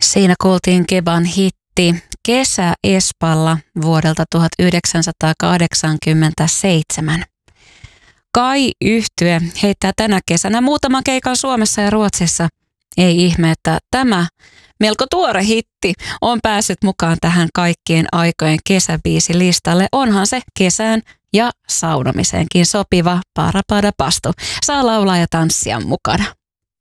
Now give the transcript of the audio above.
Siinä kuultiin Keban hitti Kesä Espalla vuodelta 1987. Kai-yhtye heittää tänä kesänä muutaman keikan Suomessa ja Ruotsissa. Ei ihme, että tämä melko tuore hitti on päässyt mukaan tähän kaikkien aikojen kesäbiisilistalle. Onhan se kesään ja saunomiseenkin sopiva Para Pada Pastu. Saa laulaa ja tanssia mukana.